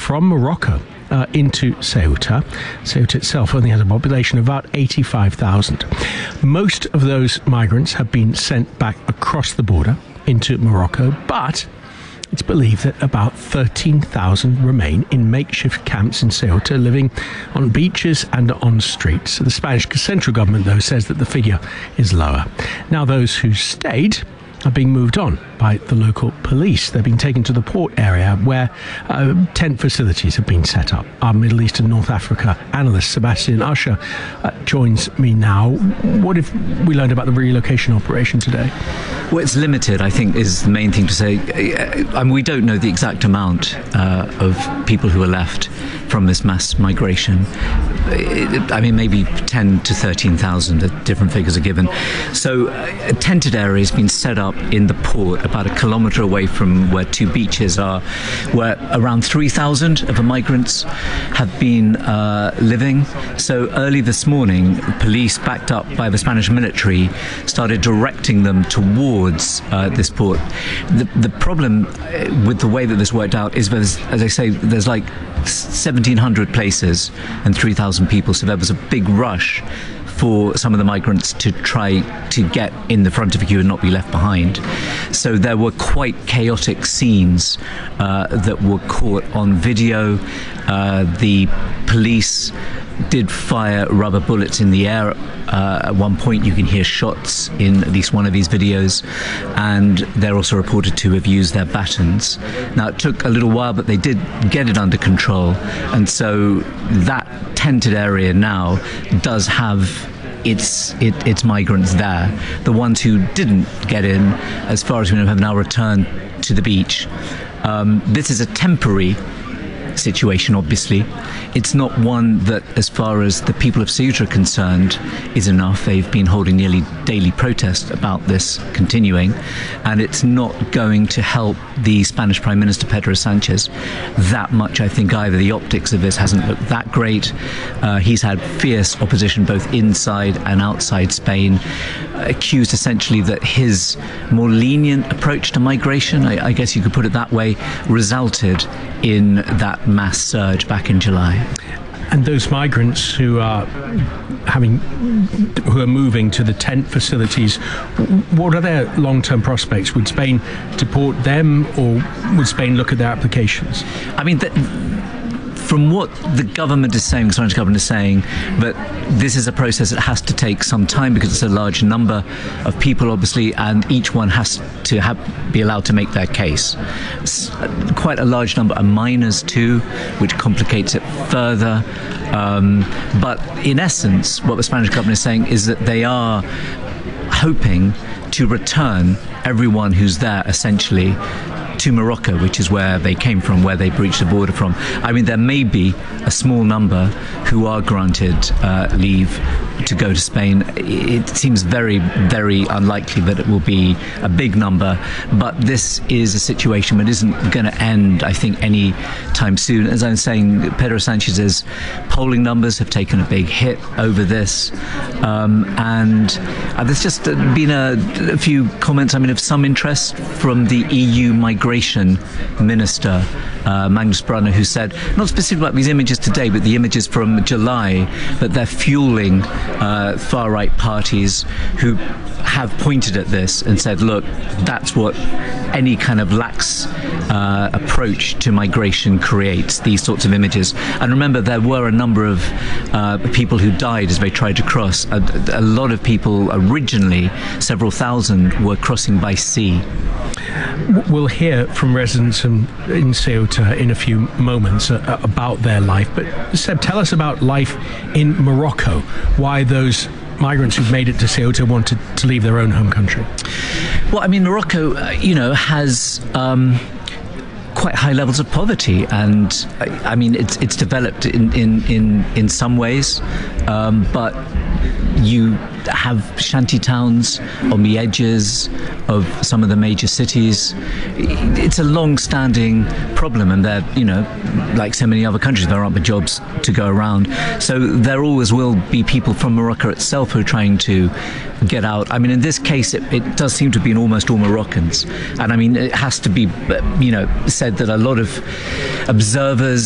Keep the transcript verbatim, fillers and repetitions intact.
from Morocco uh, into Ceuta. Ceuta itself only has a population of about eighty-five thousand. Most of those migrants have been sent back across the border into Morocco, but it's believed that about thirteen thousand remain in makeshift camps in Ceuta, living on beaches and on streets. The Spanish central government, though, says that the figure is lower. Now, those who stayed are being moved on by the local police. They're being taken to the port area where uh, tent facilities have been set up. Our Middle East and North Africa analyst Sebastian Usher uh, joins me now. What have we learned about the relocation operation today? Well, it's limited, I think, is the main thing to say. I mean, we don't know the exact amount uh, of people who are left from this mass migration. I mean, maybe ten to thirteen thousand, different figures are given. So a tented area has been set up in the port about a kilometre away from where two beaches are, where around three thousand of the migrants have been uh, living. So early this morning, police, backed up by the Spanish military, started directing them towards uh, this port. The, the problem with the way that this worked out is, there's, as I say, there's like seventeen hundred places and three thousand people, so there was a big rush for some of the migrants to try to get in the front of the queue and not be left behind. So there were quite chaotic scenes uh, that were caught on video. Uh, the police did fire rubber bullets in the air. Uh, at one point you can hear shots in at least one of these videos, and they're also reported to have used their batons. Now, it took a little while, but they did get it under control, and so that tented area now does have its it, its migrants there. The ones who didn't get in, as far as we know, have now returned to the beach. Um, this is a temporary situation, obviously. It's not one that, as far as the people of Ceuta are concerned, is enough. They've been holding nearly daily protests about this continuing, and it's not going to help the Spanish Prime Minister Pedro Sanchez that much, I think, either. The optics of this hasn't looked that great. Uh, he's had fierce opposition both inside and outside Spain, accused essentially that his more lenient approach to migration, I, I guess you could put it that way, resulted in that mass surge back in July. And those migrants who are having, who are moving to the tent facilities, what are their long-term prospects? Would Spain deport them, or would Spain look at their applications? I mean, the, from what the government is saying, the Spanish government is saying, that this is a process that has to take some time because it's a large number of people, obviously, and each one has to have, be allowed to make their case. It's quite a large number of minors too, which complicates it further. Um, but in essence, what the Spanish government is saying is that they are hoping to return everyone who's there, essentially, to Morocco, which is where they came from, where they breached the border from. I mean, there may be a small number who are granted uh, leave to go to Spain. It seems very, very unlikely that it will be a big number, but this is a situation that isn't going to end, I think, any time soon. As I'm saying, Pedro Sanchez's polling numbers have taken a big hit over this, um, and uh, there's just been a, a few comments, I mean, of some interest from the E U migration minister, uh, Magnus Brunner, who said, not specifically about these images today, but the images from July, that they're fueling uh, far-right parties who have pointed at this and said, look, that's what any kind of lax uh, approach to migration creates, these sorts of images. And remember, there were a number of uh, people who died as they tried to cross. A, a lot of people originally, several thousand, were crossing by sea. We'll hear from residents in, in Ceuta in a few moments uh, about their life. But Seb, tell us about life in Morocco, why those migrants who've made it to Ceuta wanted to leave their own home country. Well, I mean, Morocco, uh, you know, has Um, quite high levels of poverty, and I, I mean it's it's developed in in in, in some ways, um, but you have shanty towns on the edges of some of the major cities. It's a long-standing problem, and there, you know, like so many other countries, there aren't the jobs to go around. So there always will be people from Morocco itself who are trying to get out. I mean, in this case, it, it does seem to be almost all Moroccans, and I mean, it has to be, you know, said that a lot of observers